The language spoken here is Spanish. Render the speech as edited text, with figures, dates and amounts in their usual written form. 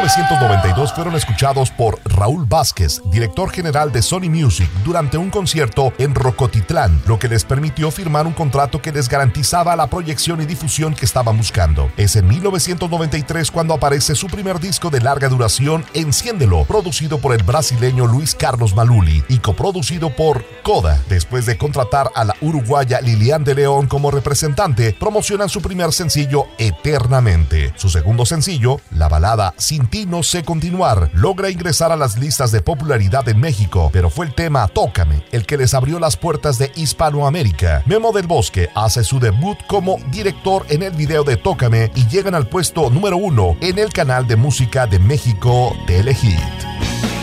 1992 fueron escuchados por Raúl Vázquez, director general de Sony Music, durante un concierto en Rocotitlán, lo que les permitió firmar un contrato que les garantizaba la proyección y difusión que estaban buscando. Es en 1993 cuando aparece su primer disco de larga duración, Enciéndelo, producido por el brasileño Luis Carlos Maluli y coproducido por Coda. Después de contratar a la uruguaya Lilian de León como representante, promocionan su primer sencillo, Eternamente. Su segundo sencillo, la balada Sin ti no sé continuar, logra ingresar a las listas de popularidad en México, pero fue el tema Tócame el que les abrió las puertas de Hispanoamérica. Memo del Bosque hace su debut como director en el video de Tócame y llegan al puesto número 1 en el canal de música de México, Telehit.